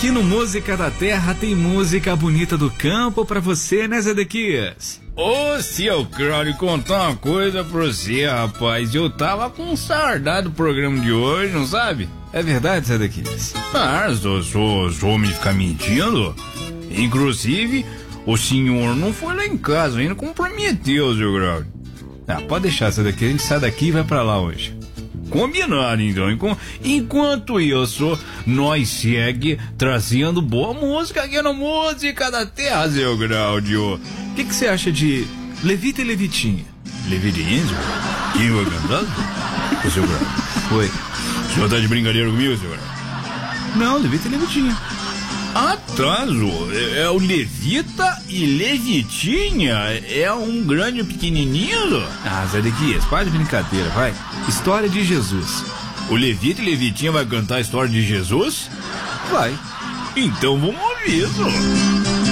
Aqui no Música da Terra tem música bonita do campo pra você, né, Zedequias? Ô, se eu quero contar uma coisa pra você, rapaz. Eu tava com saudade do programa de hoje, não sabe? É verdade, Zedequias? Ah, os homens ficam mentindo. Inclusive, o senhor não foi lá em casa ainda, comprometeu, seu Grau. Ah, pode deixar, Zedequias. A gente sai daqui e vai pra lá hoje. Combinado, então. Enquanto isso, nós segue trazendo boa música aqui no Música da Terra, seu Graudio. O que você acha de Levita e Levitinha? Levitinha? Quem vai cantar? O seu Graudio. Oi. O senhor tá de brincadeira comigo, seu Graudio? Não, Levita e Levitinha. Atraso, é o Levita e Levitinha? É um grande e pequenininho? Ah, Zedequias, para de brincadeira, vai. História de Jesus. O Levita e Levitinha vai cantar a história de Jesus? Vai. Então vamos ouvir isso.